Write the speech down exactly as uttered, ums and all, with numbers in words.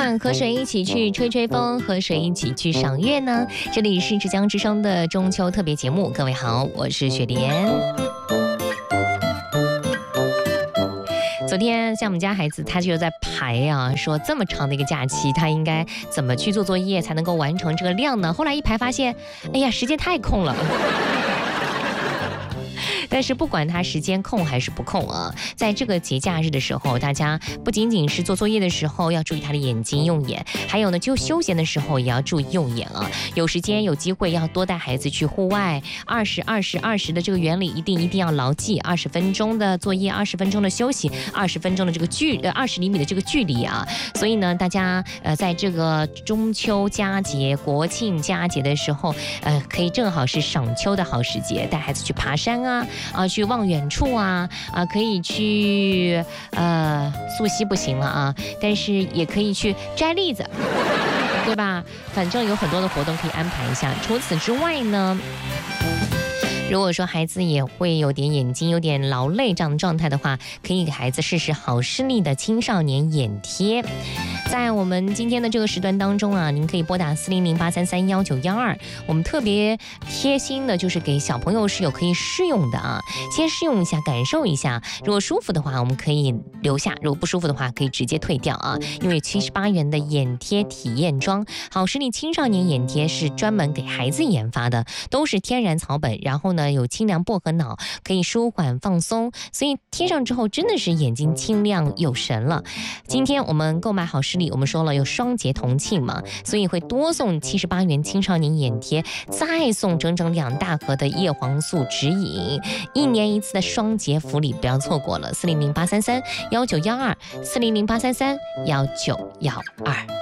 晚和谁一起去吹吹风，和谁一起去赏月呢？这里是浙江之声的中秋特别节目，各位好，我是雪莲。昨天像我们家孩子，他就在排啊，说这么长的一个假期，他应该怎么去做作业才能够完成这个量呢？后来一排发现，哎呀，时间太空了。但是不管他时间空还是不空啊，在这个节假日的时候，大家不仅仅是做作业的时候要注意他的眼睛用眼，还有呢，就休闲的时候也要注意用眼啊。有时间有机会要多带孩子去户外，二十二十二十的这个原理一定一定要牢记，二十分钟的作业，二十分钟的休息，二十分钟的这个距呃二十厘米的这个距离啊。所以呢，大家呃在这个中秋佳节、国庆佳节的时候，呃可以正好是赏秋的好时节，带孩子去爬山啊。啊，去望远处啊，啊，可以去呃溯溪不行了啊，但是也可以去摘栗子，对吧？反正有很多的活动可以安排一下。除此之外呢，如果说孩子也会有点眼睛有点劳累这样的状态的话，可以给孩子试试好视力的青少年眼贴。在我们今天的这个时段当中啊，您可以拨打四零零八三三幺九幺二，我们特别贴心的就是给小朋友是有可以试用的啊，先试用一下，感受一下，如果舒服的话我们可以留下，如果不舒服的话可以直接退掉啊。因为七十八元的眼贴体验装，好视力青少年眼贴是专门给孩子研发的，都是天然草本，然后呢有清凉薄荷脑，可以舒缓放松，所以贴上之后真的是眼睛清亮有神了。今天我们购买好视力，我们说了有双节同庆嘛，所以会多送七十八元青少年眼贴，再送整整两大盒的叶黄素指引，一年一次的双节福利，不要错过了。四零零八三三幺九幺二，四零零八三三幺九幺二。